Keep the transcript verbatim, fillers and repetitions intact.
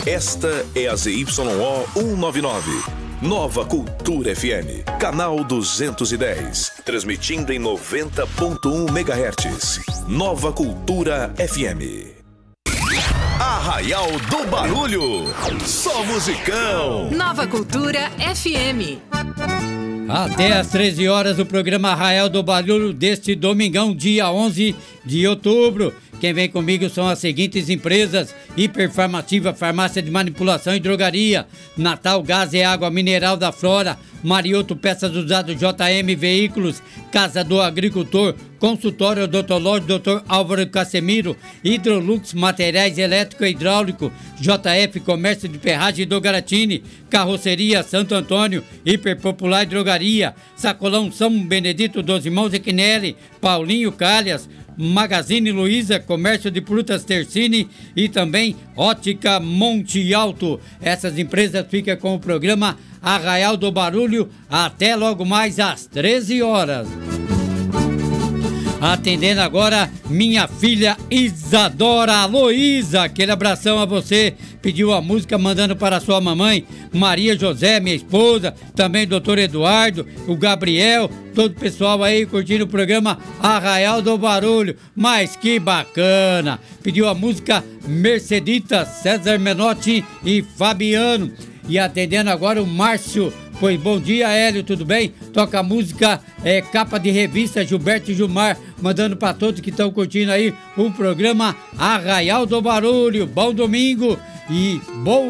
Esta é a Z Y O cento e noventa e nove. Nova Cultura F M, canal duzentos e dez, transmitindo em noventa ponto um megahertz. Nova Cultura F M. Arraial do Barulho, só musicão. Nova Cultura F M. Até às treze horas o programa Arraial do Barulho deste domingão, dia onze de outubro. Quem vem comigo são as seguintes empresas: Hiperfarmativa, Farmácia de Manipulação e Drogaria, Natal Gás e Água Mineral da Flora, Marioto Peças Usadas, J M Veículos, Casa do Agricultor, Consultório Odontológico doutor Álvaro Casemiro, Hidrolux Materiais Elétrico e Hidráulico, J F Comércio de Ferragem do Garatini, Carroceria Santo Antônio, Hiperpopular Drogaria, Sacolão São Benedito dos Irmãos Equinelli, Paulinho Calhas, Magazine Luiza, Comércio de Frutas Tercini e também Ótica Monte Alto. Essas empresas ficam com o programa Arraial do Barulho até logo mais às treze horas. Atendendo agora minha filha Isadora Aloísa, aquele abração a você. Pediu a música mandando para sua mamãe Maria José, minha esposa, também doutor Eduardo, o Gabriel, todo o pessoal aí curtindo o programa Arraial do Barulho. Mas que bacana! Pediu a música Mercedita, César Menotti e Fabiano. E atendendo agora o Márcio. Pois bom dia, Hélio, tudo bem? Toca a música é, Capa de Revista, Gilberto e Gilmar, mandando para todos que estão curtindo aí o programa Arraial do Barulho. Bom domingo e bom